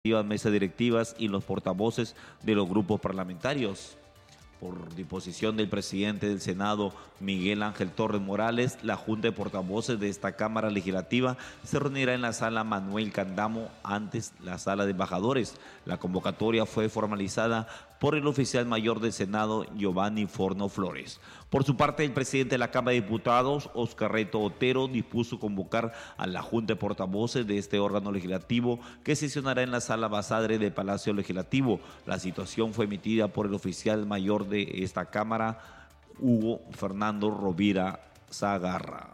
mesas directivas y los portavoces de los grupos parlamentarios. Por disposición del presidente del Senado, Miguel Ángel Torres Morales, la Junta de Portavoces de esta Cámara Legislativa se reunirá en la sala Manuel Candamo, antes la sala de embajadores. La convocatoria fue formalizada por el oficial mayor del Senado, Giovanni Forno Flores. Por su parte, el presidente de la Cámara de Diputados, Oscar Reto Otero, dispuso convocar a la Junta de Portavoces de este órgano legislativo que sesionará en la sala Basadre del Palacio Legislativo. La situación fue emitida por el oficial mayor de esta Cámara, Hugo Fernando Rovira Zagarra.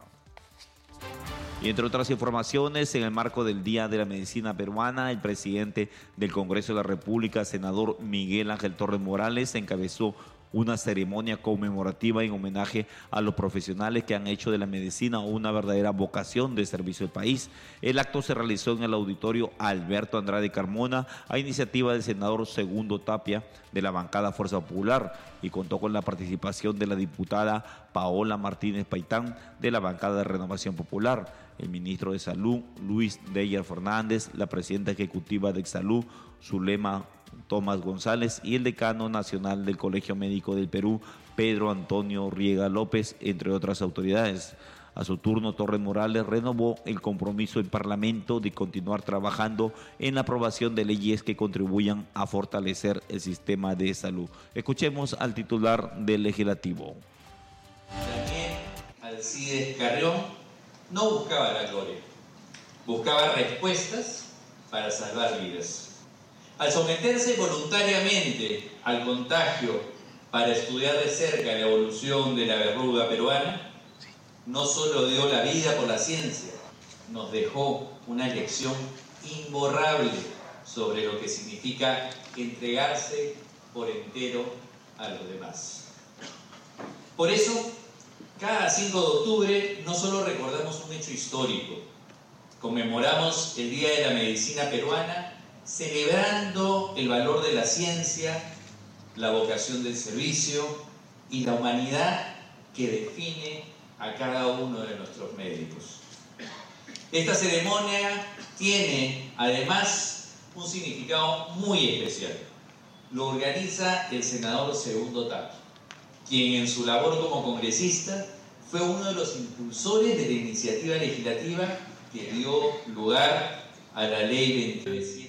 Y entre otras informaciones, en el marco del Día de la Medicina Peruana, el presidente del Congreso de la República, senador Miguel Ángel Torres Morales, encabezó una ceremonia conmemorativa en homenaje a los profesionales que han hecho de la medicina una verdadera vocación de servicio al país. El acto se realizó en el auditorio Alberto Andrade Carmona a iniciativa del senador Segundo Tapia de la bancada Fuerza Popular y contó con la participación de la diputada Paola Martínez Paitán de la bancada de Renovación Popular, el ministro de Salud Luis Deyer Fernández, la presidenta ejecutiva de Exsalud Zulema Tomás González y el decano nacional del Colegio Médico del Perú, Pedro Antonio Riega López, entre otras autoridades. A su turno, Torres Morales renovó el compromiso del Parlamento de continuar trabajando en la aprobación de leyes que contribuyan a fortalecer el sistema de salud. Escuchemos al titular del Legislativo. Daniel Alcides Carrión no buscaba la gloria, buscaba respuestas para salvar vidas. Al someterse voluntariamente al contagio para estudiar de cerca la evolución de la verruga peruana, no solo dio la vida por la ciencia, nos dejó una lección imborrable sobre lo que significa entregarse por entero a los demás. Por eso, cada 5 de octubre no solo recordamos un hecho histórico, conmemoramos el Día de la Medicina Peruana, celebrando el valor de la ciencia, la vocación del servicio y la humanidad que define a cada uno de nuestros médicos. Esta ceremonia tiene además un significado muy especial. Lo organiza el senador Segundo Tapia, quien en su labor como congresista fue uno de los impulsores de la iniciativa legislativa que dio lugar a la ley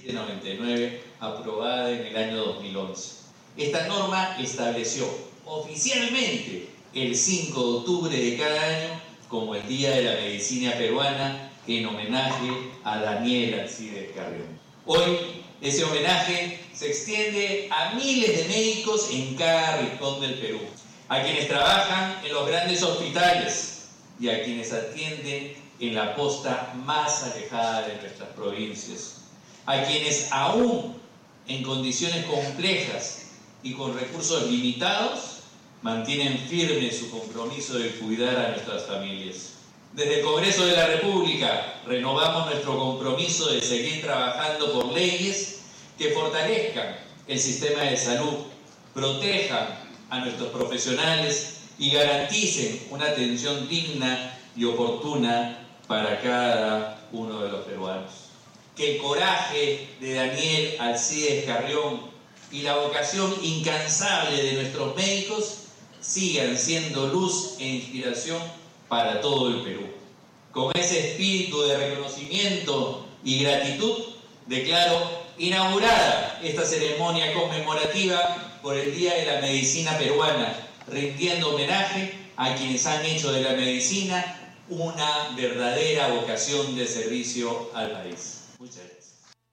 2799 aprobada en el año 2011. Esta norma estableció oficialmente el 5 de octubre de cada año como el Día de la Medicina Peruana en homenaje a Daniel Alcides Carrión. Hoy ese homenaje se extiende a miles de médicos en cada rincón del Perú, a quienes trabajan en los grandes hospitales y a quienes atienden en la costa más alejada de nuestras provincias, a quienes aún en condiciones complejas y con recursos limitados mantienen firme su compromiso de cuidar a nuestras familias. Desde el Congreso de la República renovamos nuestro compromiso de seguir trabajando por leyes que fortalezcan el sistema de salud, protejan a nuestros profesionales y garanticen una atención digna y oportuna para cada uno de los peruanos. Que el coraje de Daniel Alcides Carrión y la vocación incansable de nuestros médicos sigan siendo luz e inspiración para todo el Perú. Con ese espíritu de reconocimiento y gratitud, declaro inaugurada esta ceremonia conmemorativa por el Día de la Medicina Peruana, rindiendo homenaje a quienes han hecho de la medicina una verdadera vocación de servicio al país. Muchas gracias.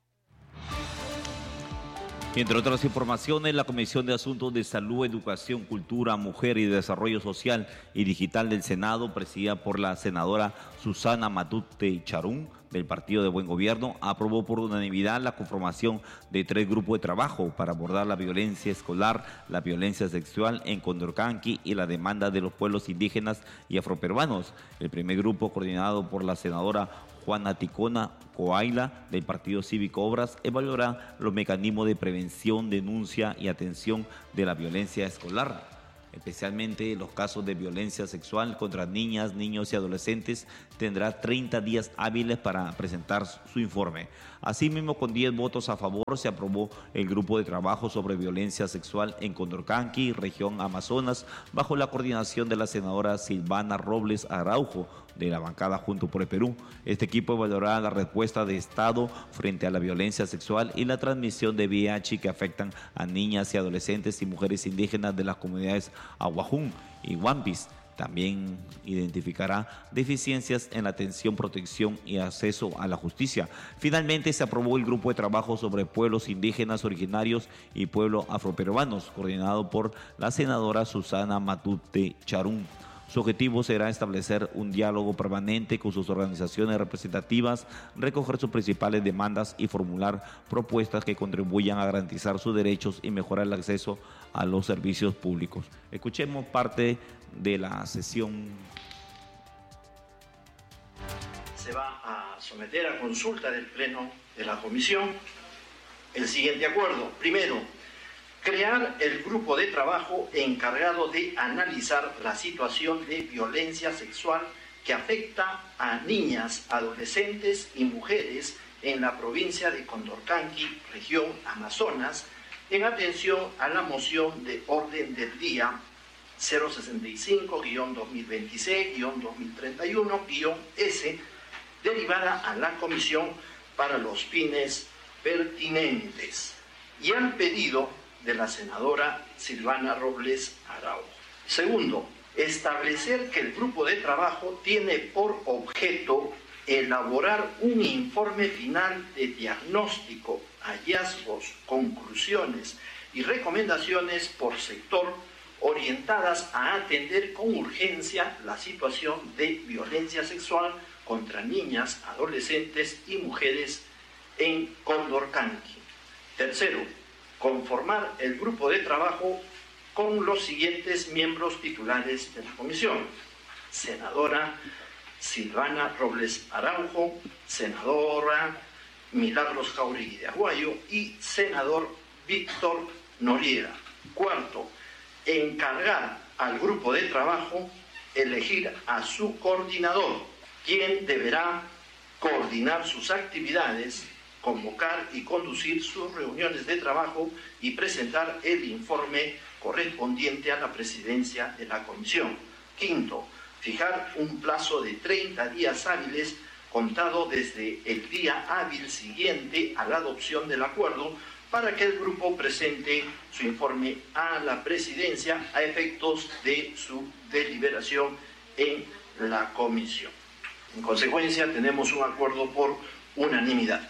Entre otras informaciones, la Comisión de Asuntos de Salud, Educación, Cultura, Mujer y Desarrollo Social y Digital del Senado, presidida por la senadora Susana Matute Charún, del Partido de Buen Gobierno, aprobó por unanimidad la conformación de 3 grupos de trabajo para abordar la violencia escolar, la violencia sexual en Condorcanqui y la demanda de los pueblos indígenas y afroperuanos. El primer grupo, coordinado por la senadora Juana Ticona Coaila, del Partido Cívico Obras, evaluará los mecanismos de prevención, denuncia y atención de la violencia escolar. especialmente los casos de violencia sexual contra niñas, niños y adolescentes, tendrá 30 días hábiles para presentar su informe. Asimismo, con 10 votos a favor, se aprobó el grupo de trabajo sobre violencia sexual en Condorcanqui, región Amazonas, bajo la coordinación de la senadora Silvana Robles Araujo, de la bancada Juntos por el Perú. Este equipo evaluará la respuesta de Estado frente a la violencia sexual y la transmisión de VIH que afectan a niñas y adolescentes y mujeres indígenas de las comunidades Aguajún y Huampis. También identificará deficiencias en la atención, protección y acceso a la justicia. Finalmente, se aprobó el grupo de trabajo sobre pueblos indígenas originarios y pueblos afroperuanos, coordinado por la senadora Susana Matute Charún. Su objetivo será establecer un diálogo permanente con sus organizaciones representativas, recoger sus principales demandas y formular propuestas que contribuyan a garantizar sus derechos y mejorar el acceso a los servicios públicos. Escuchemos parte de la sesión. Se va a someter a consulta del Pleno de la Comisión el siguiente acuerdo. Primero, crear el grupo de trabajo encargado de analizar la situación de violencia sexual que afecta a niñas, adolescentes y mujeres en la provincia de Condorcanqui, región Amazonas, en atención a la moción de orden del día 065-2026-2031-S, derivada a la Comisión para los fines pertinentes, y al pedido de la senadora Silvana Robles Araujo. Segundo, establecer que el grupo de trabajo tiene por objeto elaborar un informe final de diagnóstico, hallazgos, conclusiones y recomendaciones por sector orientadas a atender con urgencia la situación de violencia sexual contra niñas, adolescentes y mujeres en Condorcanqui. Tercero, conformar el grupo de trabajo con los siguientes miembros titulares de la comisión: senadora Silvana Robles Araujo, senadora Milagros Jauregui de Aguayo y senador Víctor Noriega. Cuarto, encargar al grupo de trabajo elegir a su coordinador, quien deberá coordinar sus actividades, convocar y conducir sus reuniones de trabajo y presentar el informe correspondiente a la presidencia de la comisión. Quinto, fijar un plazo de 30 días hábiles contado desde el día hábil siguiente a la adopción del acuerdo para que el grupo presente su informe a la presidencia a efectos de su deliberación en la comisión. En consecuencia, tenemos un acuerdo por unanimidad.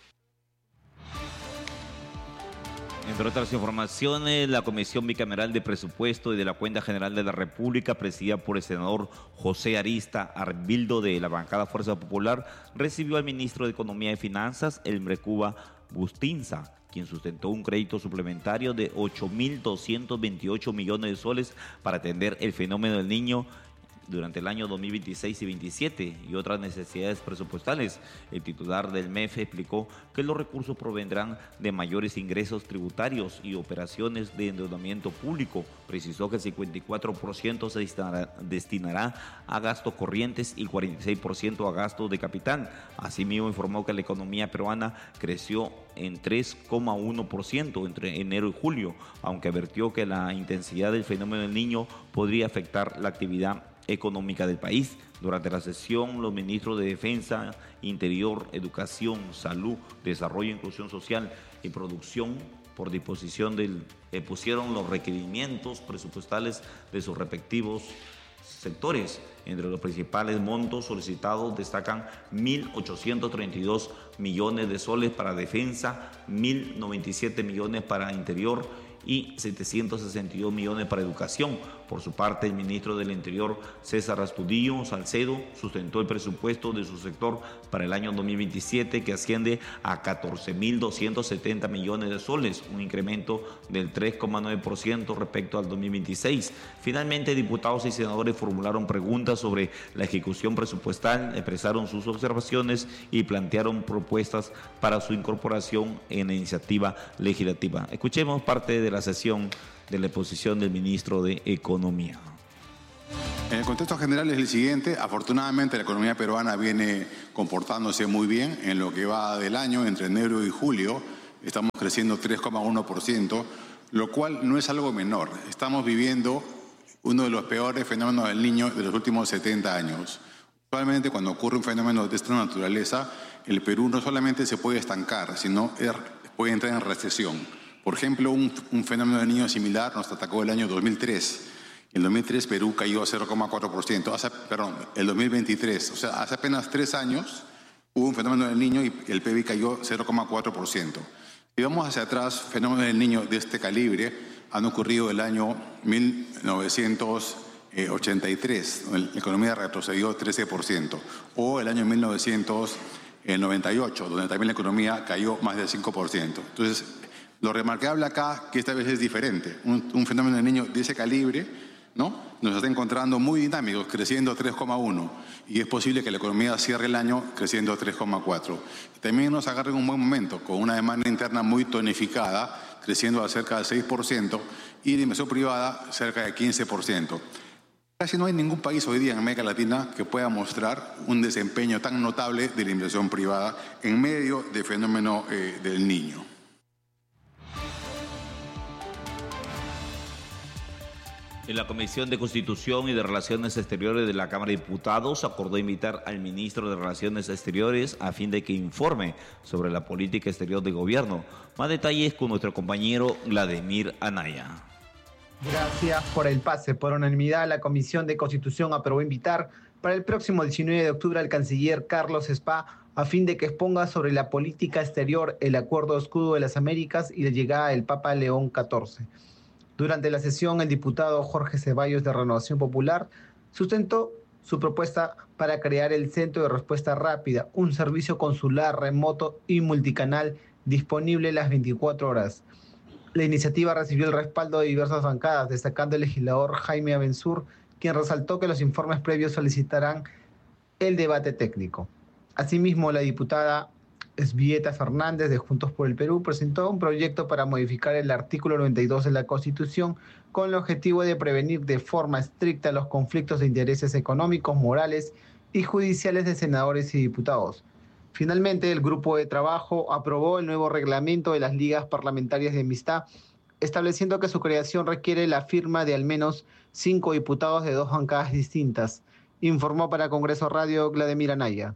Entre otras informaciones, la Comisión Bicameral de Presupuesto y de la Cuenta General de la República, presidida por el senador José Arista Arbildo de la bancada Fuerza Popular, recibió al ministro de Economía y Finanzas, Elmer Cuba Bustinza, quien sustentó un crédito suplementario de 8.228 millones de soles para atender el fenómeno del Niño durante el año 2026 y 2027 y otras necesidades presupuestales. El titular del MEF explicó que los recursos provendrán de mayores ingresos tributarios y operaciones de endeudamiento público. Precisó que el 54% se destinará a gastos corrientes y el 46% a gastos de capital. Asimismo, informó que la economía peruana creció en 3,1% entre enero y julio, aunque advirtió que la intensidad del fenómeno del Niño podría afectar la actividad económica del país. Durante la sesión, los ministros de Defensa, Interior, Educación, Salud, Desarrollo, Inclusión Social y Producción, por disposición pusieron los requerimientos presupuestales de sus respectivos sectores. Entre los principales montos solicitados destacan 1.832 millones de soles para defensa, 1.097 millones para interior y 762 millones para educación. Por su parte, el ministro del Interior, César Astudillo Salcedo, sustentó el presupuesto de su sector para el año 2027, que asciende a 14.270 millones de soles, un incremento del 3,9% respecto al 2026. Finalmente, diputados y senadores formularon preguntas sobre la ejecución presupuestal, expresaron sus observaciones y plantearon propuestas para su incorporación en la iniciativa legislativa. Escuchemos parte de la sesión de la exposición del ministro de Economía. El contexto general es el siguiente. Afortunadamente la economía peruana viene comportándose muy bien en lo que va del año. Entre enero y julio estamos creciendo 3,1%, lo cual no es algo menor. Estamos viviendo uno de los peores fenómenos del Niño de los últimos 70 años. Actualmente, cuando ocurre un fenómeno de esta naturaleza, el Perú no solamente se puede estancar, sino puede entrar en recesión. Por ejemplo, un fenómeno del Niño similar nos atacó el año 2003. En 2003 Perú cayó a 0,4%, el 2023, o sea, hace apenas 3 años hubo un fenómeno del Niño y el PIB cayó 0,4%. Si vamos hacia atrás, fenómenos del Niño de este calibre han ocurrido el año 1983, la economía retrocedió 13%, o el año 1998, donde también la economía cayó más del 5%. Entonces, lo remarcable acá, que esta vez es diferente, un fenómeno del Niño de ese calibre, ¿no?, nos está encontrando muy dinámicos, creciendo 3,1%, y es posible que la economía cierre el año creciendo 3,4%. También nos agarra en un buen momento, con una demanda interna muy tonificada, creciendo a cerca del 6%, y la inversión privada cerca de 15%. Casi no hay ningún país hoy día en América Latina que pueda mostrar un desempeño tan notable de la inversión privada en medio del fenómeno del Niño. En la Comisión de Constitución y de Relaciones Exteriores de la Cámara de Diputados acordó invitar al ministro de Relaciones Exteriores a fin de que informe sobre la política exterior del gobierno. Más detalles con nuestro compañero Vladimir Anaya. Gracias por el pase. Por unanimidad, la Comisión de Constitución aprobó invitar para el próximo 19 de octubre al canciller Carlos Spa a fin de que exponga sobre la política exterior, el Acuerdo Escudo de las Américas y la llegada del Papa León XIV. Durante la sesión, el diputado Jorge Ceballos de Renovación Popular sustentó su propuesta para crear el Centro de Respuesta Rápida, un servicio consular remoto y multicanal disponible las 24 horas. La iniciativa recibió el respaldo de diversas bancadas, destacando el legislador Jaime Abensur, quien resaltó que los informes previos solicitarán el debate técnico. Asimismo, la diputada Esbieta Fernández de Juntos por el Perú presentó un proyecto para modificar el artículo 92 de la Constitución con el objetivo de prevenir de forma estricta los conflictos de intereses económicos, morales y judiciales de senadores y diputados. Finalmente, el grupo de trabajo aprobó el nuevo reglamento de las ligas parlamentarias de amistad, estableciendo que su creación requiere la firma de al menos 5 diputados de 2 bancadas distintas. Informó para Congreso Radio Vladimir Anaya.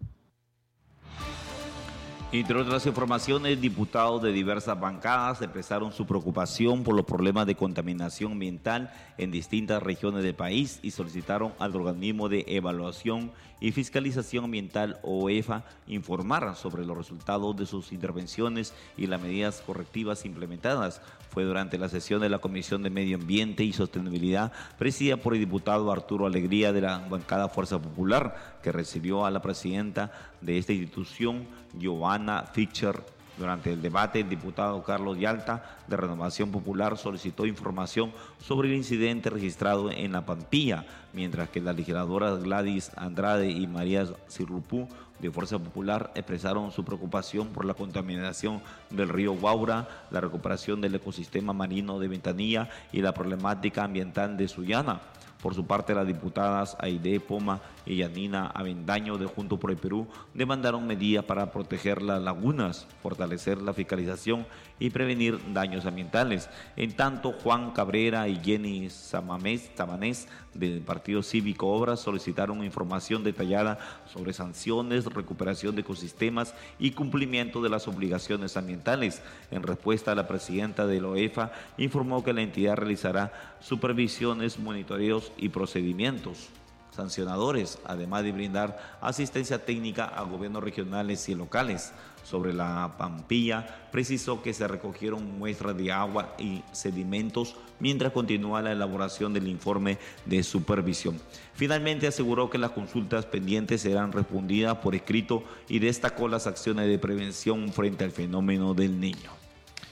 Entre otras informaciones, diputados de diversas bancadas expresaron su preocupación por los problemas de contaminación ambiental en distintas regiones del país y solicitaron al organismo de evaluación y fiscalización ambiental OEFA informar sobre los resultados de sus intervenciones y las medidas correctivas implementadas. Fue durante la sesión de la Comisión de Medio Ambiente y Sostenibilidad, presidida por el diputado Arturo Alegría de la bancada Fuerza Popular, que recibió a la presidenta de esta institución, Giovanna Fischer. Durante el debate, el diputado Carlos Yalta, de Renovación Popular, solicitó información sobre el incidente registrado en La Pampilla, mientras que las legisladoras Gladys Andrade y María Sirrupú, de Fuerza Popular, expresaron su preocupación por la contaminación del río Guaura, la recuperación del ecosistema marino de Ventanilla y la problemática ambiental de Sullana. Por su parte, las diputadas Aide Poma y Yanina Avendaño de Juntos por el Perú demandaron medidas para proteger las lagunas, fortalecer la fiscalización y prevenir daños ambientales. En tanto, Juan Cabrera y Jenny Samanés del Partido Cívico Obras solicitaron información detallada sobre sanciones, recuperación de ecosistemas y cumplimiento de las obligaciones ambientales. En respuesta, la presidenta de la OEFA informó que la entidad realizará supervisiones, monitoreos y procedimientos sancionadores, además de brindar asistencia técnica a gobiernos regionales y locales. Sobre La Pampilla, precisó que se recogieron muestras de agua y sedimentos mientras continúa la elaboración del informe de supervisión. Finalmente, aseguró que las consultas pendientes serán respondidas por escrito y destacó las acciones de prevención frente al fenómeno del Niño.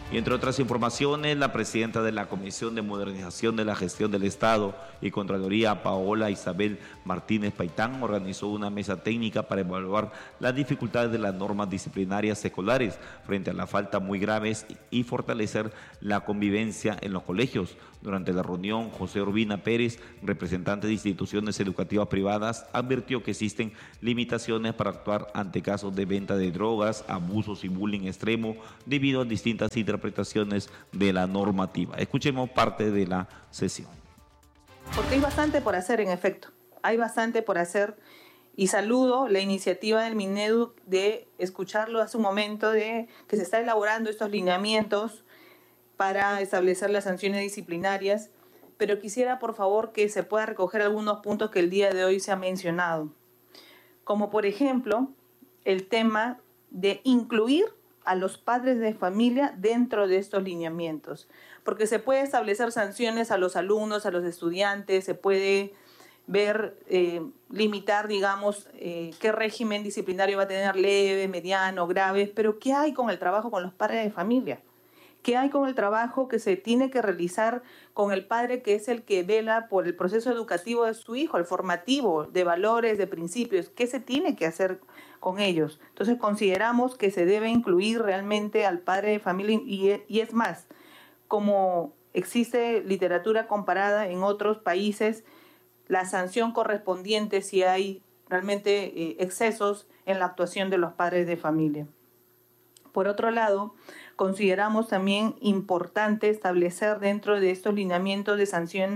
Y entre otras informaciones, la presidenta de la Comisión de Modernización de la Gestión del Estado y Contraloría, Paola Isabel Martínez Paitán, organizó una mesa técnica para evaluar las dificultades de las normas disciplinarias escolares frente a las faltas muy graves y fortalecer la convivencia en los colegios. Durante la reunión, José Urbina Pérez, representante de instituciones educativas privadas, advirtió que existen limitaciones para actuar ante casos de venta de drogas, abusos y bullying extremo debido a distintas interpretaciones de la normativa. Escuchemos parte de la sesión. Porque hay bastante por hacer, en efecto. Hay bastante por hacer y saludo la iniciativa del Minedu de escucharlo hace un momento, de que se está elaborando estos lineamientos para establecer las sanciones disciplinarias, pero quisiera por favor que se pueda recoger algunos puntos que el día de hoy se ha mencionado, como por ejemplo el tema de incluir a los padres de familia dentro de estos lineamientos, porque se puede establecer sanciones a los alumnos, a los estudiantes, se puede ver, limitar, digamos, qué régimen disciplinario va a tener, leve, mediano, grave, pero ¿qué hay con el trabajo con los padres de familia? ¿Qué hay con el trabajo que se tiene que realizar con el padre, que es el que vela por el proceso educativo de su hijo, el formativo, de valores, de principios? ¿Qué se tiene que hacer con ellos? Entonces consideramos que se debe incluir realmente al padre de familia y es más, como existe literatura comparada en otros países, la sanción correspondiente si hay realmente excesos en la actuación de los padres de familia. Por otro lado, consideramos también importante establecer dentro de estos lineamientos de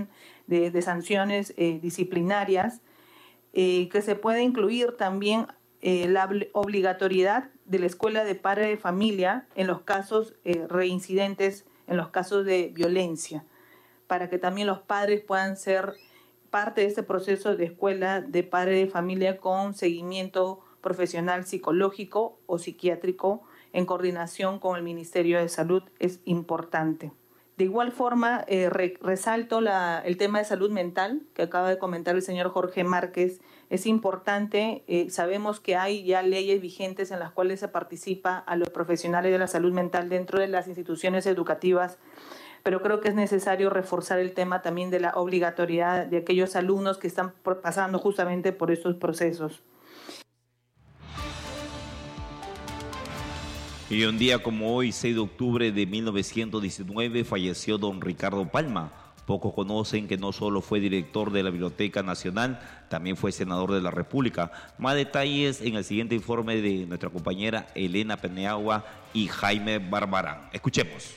sanciones disciplinarias que se puede incluir también la obligatoriedad de la escuela de padre de familia en los casos reincidentes, en los casos de violencia, para que también los padres puedan ser parte de este proceso de escuela de padre de familia con seguimiento profesional psicológico o psiquiátrico en coordinación con el Ministerio de Salud, es importante. De igual forma, resalto el tema de salud mental que acaba de comentar el señor Jorge Márquez. Es importante, sabemos que hay ya leyes vigentes en las cuales se participa a los profesionales de la salud mental dentro de las instituciones educativas, pero creo que es necesario reforzar el tema también de la obligatoriedad de aquellos alumnos que están pasando justamente por estos procesos. Y un día como hoy, 6 de octubre de 1919, falleció don Ricardo Palma. Pocos conocen que no solo fue director de la Biblioteca Nacional, también fue senador de la República. Más detalles en el siguiente informe de nuestra compañera Elena Peniagua y Jaime Barbarán. Escuchemos.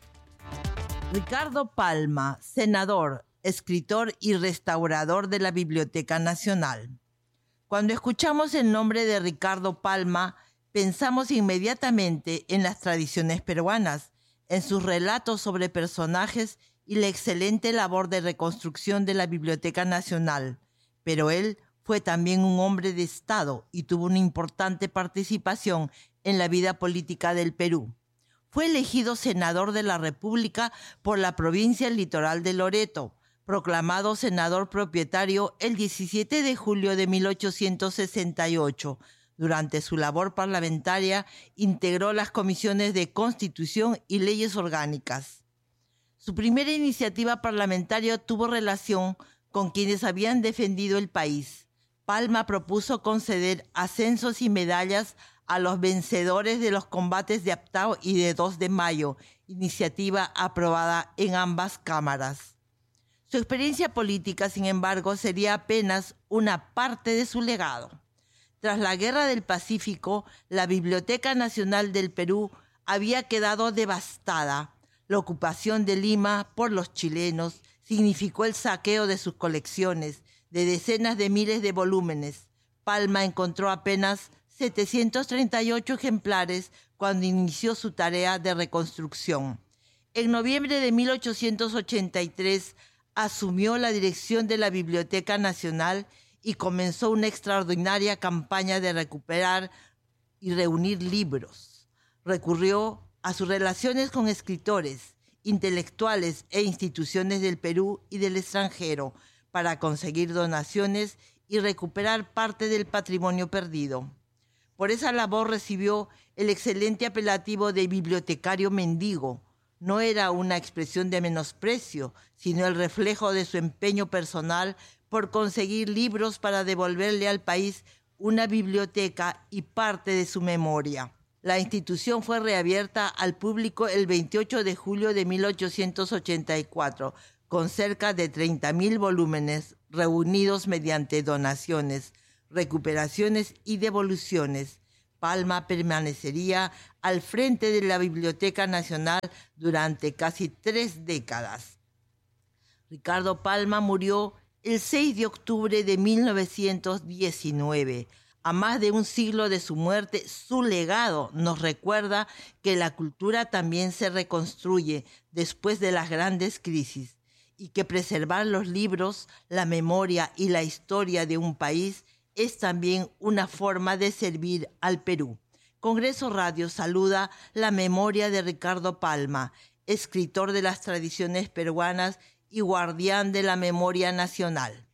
Ricardo Palma, senador, escritor y restaurador de la Biblioteca Nacional. Cuando escuchamos el nombre de Ricardo Palma, pensamos inmediatamente en las tradiciones peruanas, en sus relatos sobre personajes y la excelente labor de reconstrucción de la Biblioteca Nacional. Pero él fue también un hombre de Estado y tuvo una importante participación en la vida política del Perú. Fue elegido senador de la República por la provincia litoral de Loreto, proclamado senador propietario el 17 de julio de 1868. Durante su labor parlamentaria, integró las comisiones de Constitución y Leyes Orgánicas. Su primera iniciativa parlamentaria tuvo relación con quienes habían defendido el país. Palma propuso conceder ascensos y medallas a los vencedores de los combates de Aptao y de 2 de mayo, iniciativa aprobada en ambas cámaras. Su experiencia política, sin embargo, sería apenas una parte de su legado. Tras la Guerra del Pacífico, la Biblioteca Nacional del Perú había quedado devastada. La ocupación de Lima por los chilenos significó el saqueo de sus colecciones, de decenas de miles de volúmenes. Palma encontró apenas 738 ejemplares cuando inició su tarea de reconstrucción. En noviembre de 1883 asumió la dirección de la Biblioteca Nacional y comenzó una extraordinaria campaña de recuperar y reunir libros. Recurrió a sus relaciones con escritores, intelectuales e instituciones del Perú y del extranjero para conseguir donaciones y recuperar parte del patrimonio perdido. Por esa labor recibió el excelente apelativo de bibliotecario mendigo. no era una expresión de menosprecio, sino el reflejo de su empeño personal por conseguir libros para devolverle al país una biblioteca y parte de su memoria. La institución fue reabierta al público el 28 de julio de 1884, con cerca de 30.000 volúmenes reunidos mediante donaciones, recuperaciones y devoluciones. Palma permanecería al frente de la Biblioteca Nacional durante casi 3 décadas. Ricardo Palma murió el 6 de octubre de 1919. A más de un siglo de su muerte, su legado nos recuerda que la cultura también se reconstruye después de las grandes crisis y que preservar los libros, la memoria y la historia de un país es también una forma de servir al Perú. Congreso Radio saluda la memoria de Ricardo Palma, escritor de las tradiciones peruanas y guardián de la memoria nacional.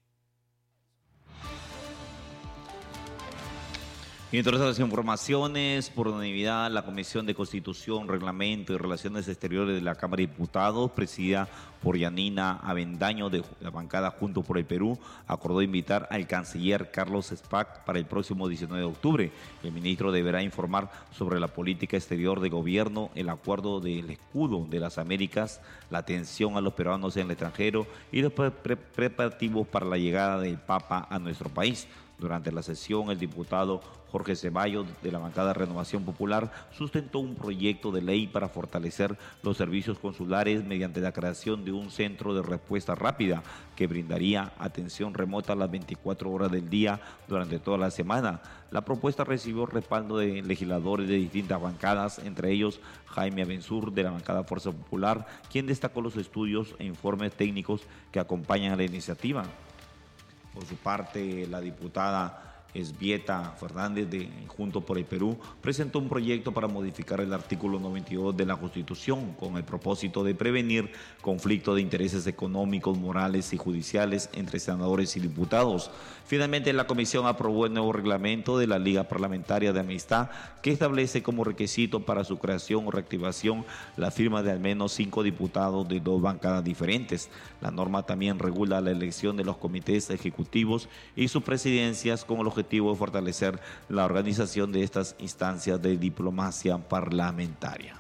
Y entre otras informaciones, por unanimidad, la Comisión de Constitución, Reglamento y Relaciones Exteriores de la Cámara de Diputados, presidida por Yanina Avendaño de la bancada Juntos por el Perú, acordó invitar al canciller Carlos Spaak para el próximo 19 de octubre. El ministro deberá informar sobre la política exterior de gobierno, el acuerdo del escudo de las Américas, la atención a los peruanos en el extranjero y los preparativos para la llegada del Papa a nuestro país. Durante la sesión, el diputado Jorge Ceballos, de la bancada Renovación Popular, sustentó un proyecto de ley para fortalecer los servicios consulares mediante la creación de un centro de respuesta rápida que brindaría atención remota a las 24 horas del día durante toda la semana. La propuesta recibió respaldo de legisladores de distintas bancadas, entre ellos Jaime Abensur, de la bancada Fuerza Popular, quien destacó los estudios e informes técnicos que acompañan a la iniciativa. Por su parte, la diputada Esbieta Fernández de Juntos por el Perú presentó un proyecto para modificar el artículo 92 de la Constitución con el propósito de prevenir conflictos de intereses económicos, morales y judiciales entre senadores y diputados. Finalmente, la comisión aprobó el nuevo reglamento de la Liga Parlamentaria de Amistad que establece como requisito para su creación o reactivación la firma de al menos 5 diputados de 2 bancadas diferentes. La norma también regula la elección de los comités ejecutivos y sus presidencias con el objetivo de fortalecer la organización de estas instancias de diplomacia parlamentaria.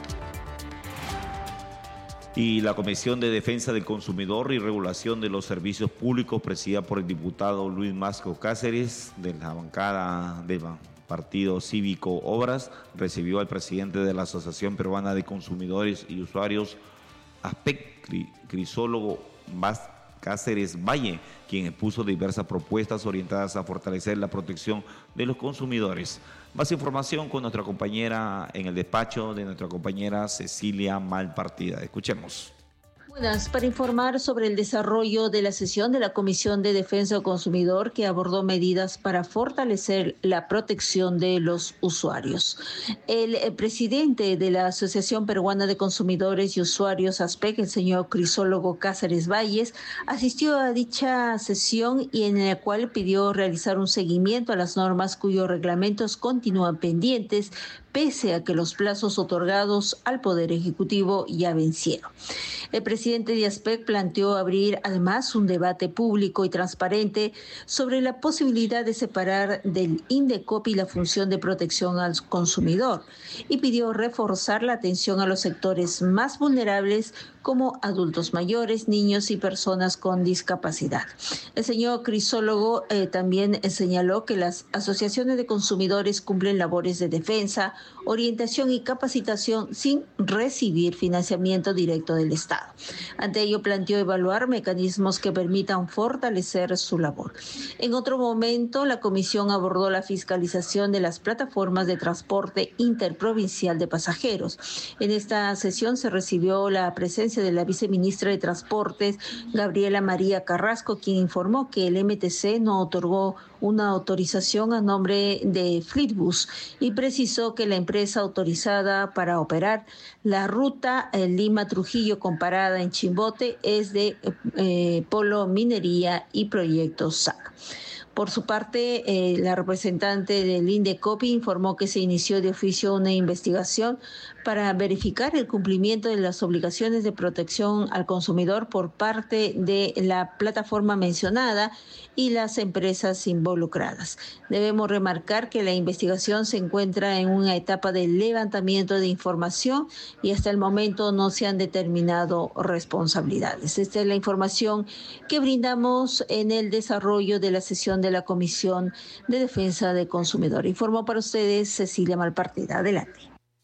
Y la Comisión de Defensa del Consumidor y Regulación de los Servicios Públicos, presidida por el diputado Luis Masco Cáceres, de la bancada del Partido Cívico Obras, recibió al presidente de la Asociación Peruana de Consumidores y Usuarios, ASPEC, Crisólogo Cáceres Valle, quien expuso diversas propuestas orientadas a fortalecer la protección de los consumidores. Más información con nuestra compañera en el despacho de nuestra compañera Cecilia Malpartida. Escuchemos. Buenas, para informar sobre el desarrollo de la sesión de la Comisión de Defensa del Consumidor que abordó medidas para fortalecer la protección de los usuarios. El presidente de la Asociación Peruana de Consumidores y Usuarios, ASPEC, el señor Crisólogo Cáceres Valles, asistió a dicha sesión y en la cual pidió realizar un seguimiento a las normas cuyos reglamentos continúan pendientes, pese a que los plazos otorgados al Poder Ejecutivo ya vencieron. El presidente de ASPEC planteó abrir además un debate público y transparente sobre la posibilidad de separar del INDECOPI la función de protección al consumidor y pidió reforzar la atención a los sectores más vulnerables como adultos mayores, niños y personas con discapacidad. El señor Crisólogo también señaló que las asociaciones de consumidores cumplen labores de defensa, orientación y capacitación sin recibir financiamiento directo del Estado. Ante ello, planteó evaluar mecanismos que permitan fortalecer su labor. En otro momento, la comisión abordó la fiscalización de las plataformas de transporte interprovincial de pasajeros. En esta sesión se recibió la presencia de la viceministra de Transportes, Gabriela María Carrasco, quien informó que el MTC no otorgó una autorización a nombre de Flixbus y precisó que la empresa autorizada para operar la ruta Lima-Trujillo comparada en Chimbote es de Polo Minería y Proyectos SAC. Por su parte, la representante del INDECOPI informó que se inició de oficio una investigación para verificar el cumplimiento de las obligaciones de protección al consumidor por parte de la plataforma mencionada y las empresas involucradas. Debemos remarcar que la investigación se encuentra en una etapa de levantamiento de información y hasta el momento no se han determinado responsabilidades. Esta es la información que brindamos en el desarrollo de la sesión de la Comisión de Defensa del Consumidor. Informó para ustedes Cecilia Malpartida. Adelante.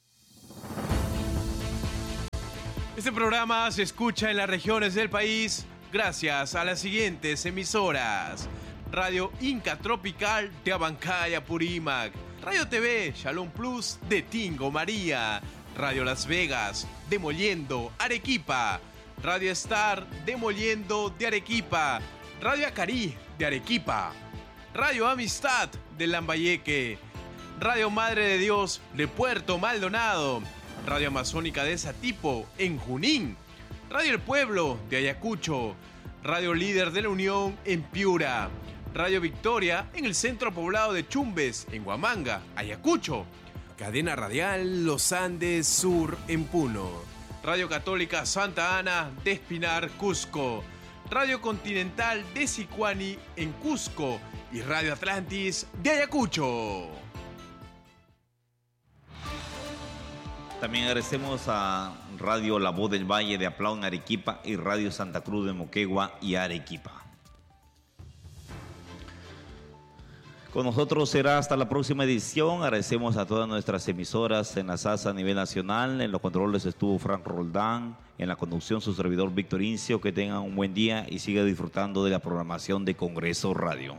Este programa se escucha en las regiones del país gracias a las siguientes emisoras: Radio Inca Tropical de Abancaya, Purímac, Radio TV Shalom Plus de Tingo, María, Radio Las Vegas de Mollendo, Arequipa, Radio Star de Mollendo de Arequipa, Radio Acarí de Arequipa, Radio Amistad de Lambayeque, Radio Madre de Dios de Puerto Maldonado, Radio Amazónica de Satipo en Junín, Radio El Pueblo de Ayacucho, Radio Líder de la Unión en Piura, Radio Victoria en el centro poblado de Chumbes en Huamanga, Ayacucho, Cadena Radial Los Andes Sur en Puno, Radio Católica Santa Ana de Espinar, Cusco, Radio Continental de Sicuani en Cusco y Radio Atlantis de Ayacucho. También agradecemos a Radio La Voz del Valle de Aplao en Arequipa y Radio Santa Cruz de Moquegua y Arequipa. Con nosotros será hasta la próxima edición. Agradecemos a todas nuestras emisoras enlazadas a nivel nacional. En los controles estuvo Frank Roldán, en la conducción su servidor Víctor Incio. Que tengan un buen día y siga disfrutando de la programación de Congreso Radio.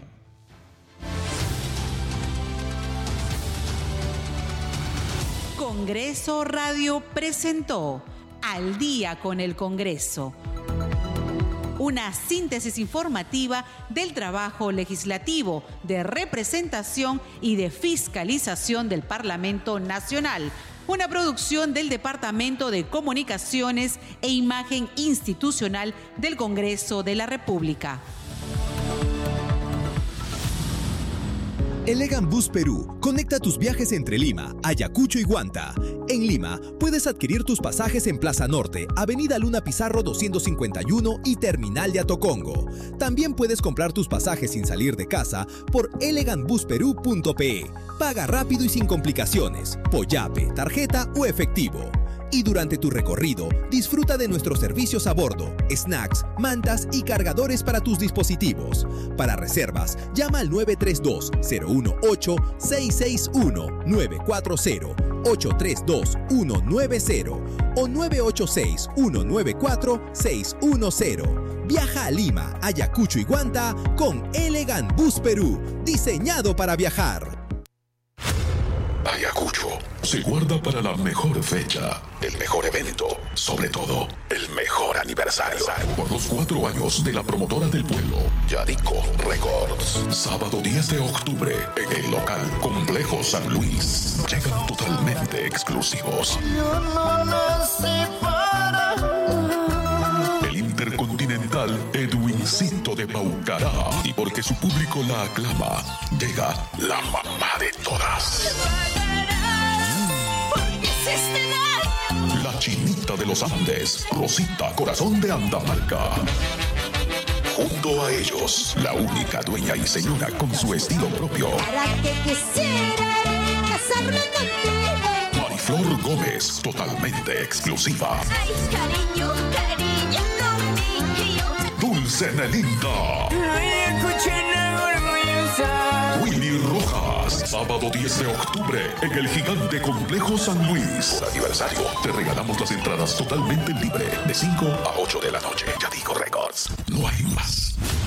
Congreso Radio presentó Al Día con el Congreso, una síntesis informativa del trabajo legislativo, de representación y de fiscalización del Parlamento Nacional, una producción del Departamento de Comunicaciones e Imagen Institucional del Congreso de la República. Elegan Bus Perú conecta tus viajes entre Lima, Ayacucho y Huanta. En Lima puedes adquirir tus pasajes en Plaza Norte, Avenida Luna Pizarro 251 y Terminal de Atocongo. También puedes comprar tus pasajes sin salir de casa por elegantbusperú.pe. Paga rápido y sin complicaciones, Poyape, tarjeta o efectivo. Y durante tu recorrido, disfruta de nuestros servicios a bordo, snacks, mantas y cargadores para tus dispositivos. Para reservas, llama al 932-018-661-940-832-190 o 986-194-610. Viaja a Lima, Ayacucho y Huanta con Elegant Bus Perú, diseñado para viajar. Ayacucho se guarda para la mejor fecha, el mejor evento, sobre todo, el mejor aniversario. Por los 4 años de la promotora del pueblo, Yadico Records. Sábado 10 de octubre, en el local Complejo San Luis. Llegan totalmente exclusivos. El intercontinental Edwincito de Paucará. Y porque su público la aclama, llega la mamá de todas. La Chinita de los Andes, Rosita Corazón de Andamalca. Junto a ellos, la única dueña y señora con su estilo propio. Para que quisiera casarme contigo. Mariflor Gómez, totalmente exclusiva. Ay, cariño, cariño, no mío. Dulce Nelinda. Willy Rojas, sábado 10 de octubre en el gigante Complejo San Luis. Por aniversario, te regalamos las entradas totalmente libre de 5 a 8 de la noche. Yadico Records, no hay más.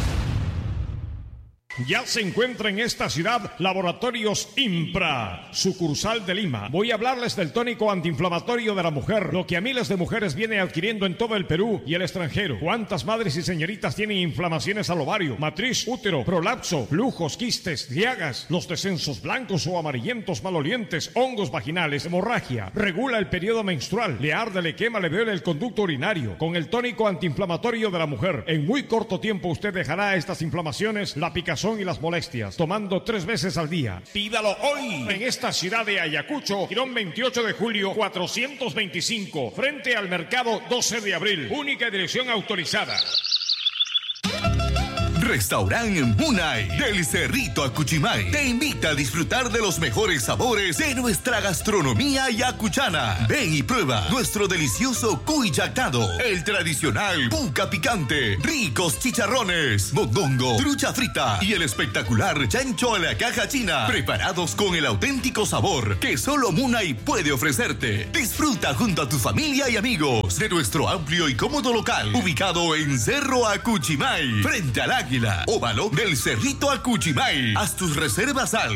Ya se encuentra en esta ciudad Laboratorios Impra, sucursal de Lima. Voy a hablarles del tónico antiinflamatorio de la mujer, lo que a miles de mujeres viene adquiriendo en todo el Perú y el extranjero. ¿Cuántas madres y señoritas tienen inflamaciones al ovario, matriz, útero, prolapso, flujos, quistes, llagas, los descensos blancos o amarillentos malolientes, hongos vaginales, hemorragia? Regula el periodo menstrual, le arde, le quema, le viola el conducto urinario. Con el tónico antiinflamatorio de la mujer, en muy corto tiempo usted dejará estas inflamaciones, la picazón picazón y las molestias, tomando 3 veces al día. Pídalo hoy en esta ciudad de Ayacucho, Girón 28 de julio 425, frente al mercado 12 de abril. Única dirección autorizada. Restaurante Munay del Cerrito Acuchimay te invita a disfrutar de los mejores sabores de nuestra gastronomía yacuchana. Ven y prueba nuestro delicioso cuy yactado, el tradicional puca picante, ricos chicharrones, mondongo, trucha frita y el espectacular chancho a la caja china, preparados con el auténtico sabor que solo Munay puede ofrecerte. Disfruta junto a tu familia y amigos de nuestro amplio y cómodo local, ubicado en Cerro Acuchimay, frente al Águila, óvalo del Cerrito Acuchimay. Haz tus reservas al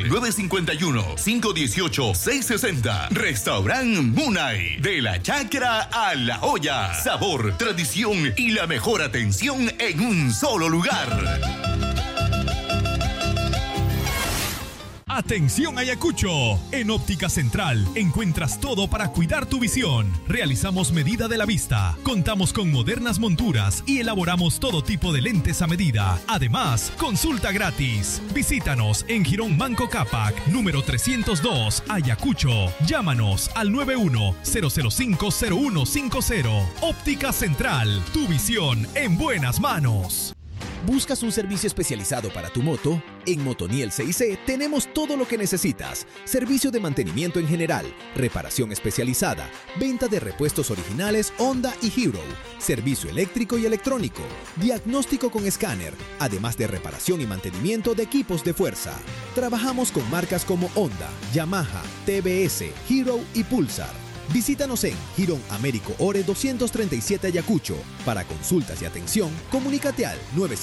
951-518-660. Restaurante Munay, de la chacra a la olla. Sabor, tradición y la mejor atención en un solo lugar. Atención Ayacucho, en Óptica Central encuentras todo para cuidar tu visión. Realizamos medida de la vista, contamos con modernas monturas y elaboramos todo tipo de lentes a medida. Además, consulta gratis. Visítanos en Girón Banco Cápac, número 302, Ayacucho. Llámanos al 91-005-0150. Óptica Central, tu visión en buenas manos. ¿Buscas un servicio especializado para tu moto? En Motoniel CIC tenemos todo lo que necesitas. Servicio de mantenimiento en general, reparación especializada, venta de repuestos originales Honda y Hero, servicio eléctrico y electrónico, diagnóstico con escáner, además de reparación y mantenimiento de equipos de fuerza. Trabajamos con marcas como Honda, Yamaha, TBS, Hero y Pulsar. Visítanos en Girón Américo Ore 237 Ayacucho. Para consultas y atención, comunícate al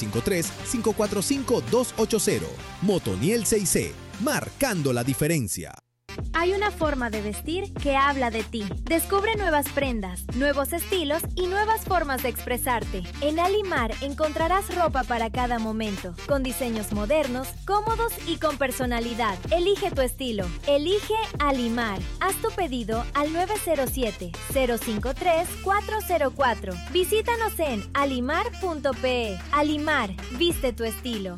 953-545-280. Motoniel 6C, marcando la diferencia. Hay una forma de vestir que habla de ti. Descubre nuevas prendas, nuevos estilos y nuevas formas de expresarte. En Alimar encontrarás ropa para cada momento, con diseños modernos, cómodos y con personalidad. Elige tu estilo. Elige Alimar. Haz tu pedido al 907-053-404. Visítanos en alimar.pe. Alimar, viste tu estilo.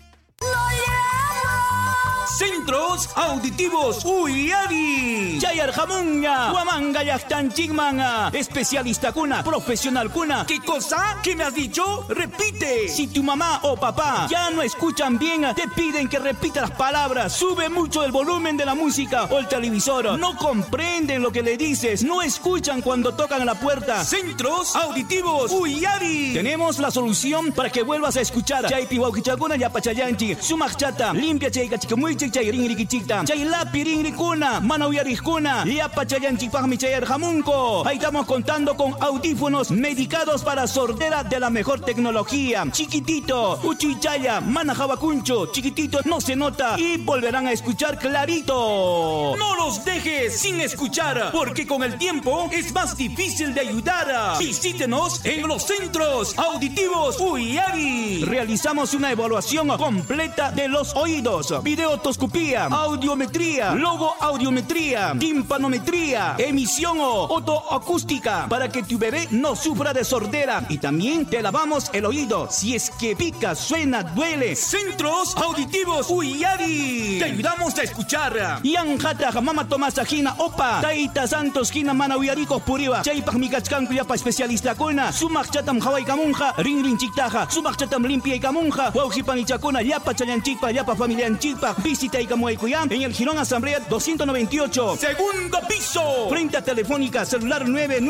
Centros Auditivos Uyari Chayar Jamunga Huamanga Yachtan Chigmanga. Especialista cuna, profesional cuna. ¿Qué cosa? ¿Qué me has dicho? Repite. Si tu mamá o papá ya no escuchan bien, te piden que repita las palabras. Sube mucho el volumen de la música o el televisor. No comprenden lo que le dices. No escuchan cuando tocan la puerta. Centros Auditivos Uyari. Tenemos la solución para que vuelvas a escuchar. Chay piwaukichakuna ya pachayanchi. Sumachata. Limpia chay kachikamuy chay rinrikichikta. Chay lapi rinrikuna. Manauyarijkuna. Ya pachayanchi pahmi chayar jamunko. Ahí estamos contando con audífonos medicados para sordera de la mejor tecnología. Chiquitito. Uchichaya. Manajabakuncho. Chiquitito. No se nota. Y volverán a escuchar clarito. No los dejes sin escuchar. Porque con el tiempo es más difícil de ayudar. Visítenos en los Centros Auditivos Uyari. Realizamos una evaluación completa de los oídos. Videotoscopía, audiometría, logoaudiometría, timpanometría, emisión otoacústica para que tu bebé no sufra de sordera. Y también te lavamos el oído si es que pica, suena, duele. Centros Auditivos Uyari. Te ayudamos a escuchar. Yanjata Mama Tomasa Jina Opa. Taita Santos Jina Mana Uyaricos Puriba. Chaypak Mikachkan Kuyapa especialista Kona. Sumak Chatam Hawaii Kamunja. Ring Chiktaja. Sumak Chatam Limpia y Kamunja. Waujipan y Chacona. Yapa Chayanchipa. Yapa Familia Anchipa. Visita y Camuaycuyán en el Girón Asamblea 298. Segundo piso. Frente a Telefónica. Celular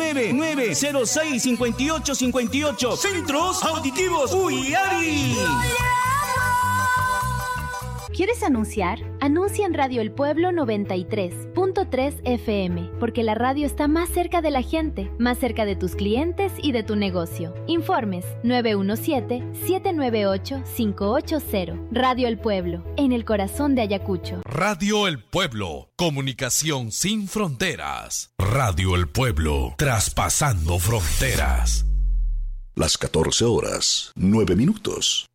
999-06-5858. Centros Auditivos Uyari. ¿Quieres anunciar? Anuncia en Radio El Pueblo 93.3 FM, porque la radio está más cerca de la gente, más cerca de tus clientes y de tu negocio. Informes 917-798-580. Radio El Pueblo, en el corazón de Ayacucho. Radio El Pueblo, comunicación sin fronteras. Radio El Pueblo, traspasando fronteras. Las 14 horas, 9 minutos.